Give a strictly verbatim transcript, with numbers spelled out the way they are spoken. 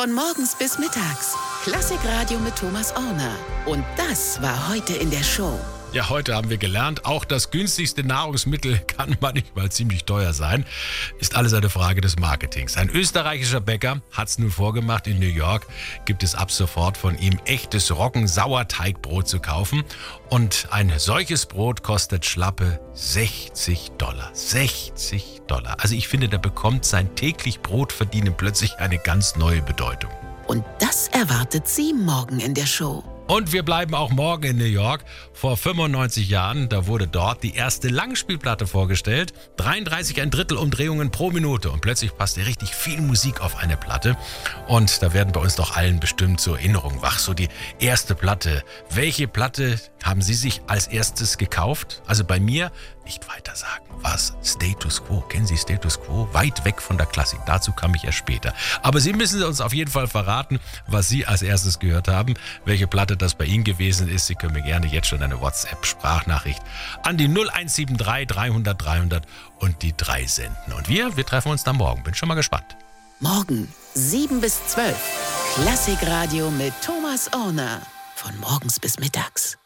Von morgens bis mittags. Klassikradio mit Thomas Orner. Und das war heute in der Show. Ja, heute haben wir gelernt, auch das günstigste Nahrungsmittel kann manchmal ziemlich teuer sein. Ist alles eine Frage des Marketings. Ein österreichischer Bäcker hat es nun vorgemacht. In New York gibt es ab sofort von ihm echtes Roggensauerteigbrot zu kaufen. Und ein solches Brot kostet schlappe sechzig Dollar. sechzig Dollar. Also ich finde, da bekommt sein täglich Brotverdienen plötzlich eine ganz neue Bedeutung. Und das erwartet Sie morgen in der Show. Und wir bleiben auch morgen in New York. Vor fünfundneunzig Jahren, da wurde dort die erste Langspielplatte vorgestellt. dreiunddreißig ein Drittel Umdrehungen pro Minute. Und plötzlich passte richtig viel Musik auf eine Platte. Und da werden bei uns doch allen bestimmt zur Erinnerung wach. So die erste Platte. Welche Platte haben Sie sich als erstes gekauft? Also bei mir, nicht weiter sagen, war es Status Quo. Kennen Sie Status Quo? Weit weg von der Klassik. Dazu kam ich erst später. Aber Sie müssen uns auf jeden Fall verraten, was Sie als erstes gehört haben. Welche Platte das bei Ihnen gewesen ist. Sie können mir gerne jetzt schon eine WhatsApp-Sprachnachricht an die null eins sieben drei dreihundert dreihundert und die drei senden. Und wir, wir treffen uns dann morgen. Bin schon mal gespannt. Morgen sieben bis zwölf. Klassikradio mit Thomas Orner. Von morgens bis mittags.